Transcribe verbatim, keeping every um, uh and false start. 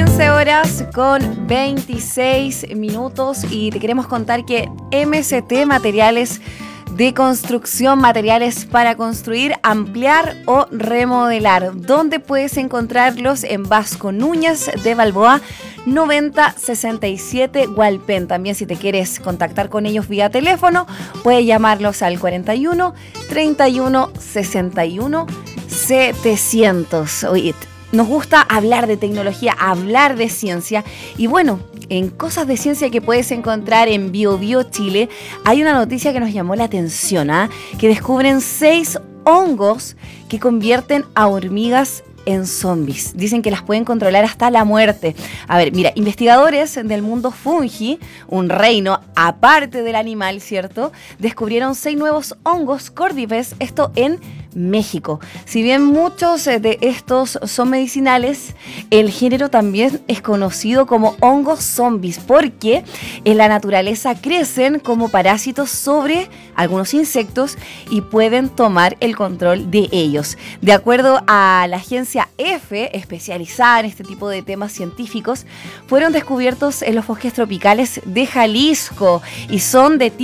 quince horas con veintiséis minutos y te queremos contar que M S T Materiales de Construcción, materiales para construir, ampliar o remodelar, donde puedes encontrarlos en Vasco Núñez de Balboa noventa sesenta y siete Hualpén. También si te quieres contactar con ellos vía teléfono, puedes llamarlos al cuarenta y uno, treinta y uno, sesenta y uno, setecientos. Oye, nos gusta hablar de tecnología, hablar de ciencia y bueno, en cosas de ciencia que puedes encontrar en Bio Bio Chile, hay una noticia que nos llamó la atención, ¿eh? Que descubren seis hongos que convierten a hormigas en zombies. Dicen que las pueden controlar hasta la muerte. A ver, mira, investigadores del mundo fungi, un reino aparte del animal, ¿cierto? Descubrieron seis nuevos hongos cordipes, esto en México. Si bien muchos de estos son medicinales, el género también es conocido como hongos zombies porque en la naturaleza crecen como parásitos sobre algunos insectos y pueden tomar el control de ellos. De acuerdo a la agencia EFE, especializada en este tipo de temas científicos, fueron descubiertos en los bosques tropicales de Jalisco y son de tipo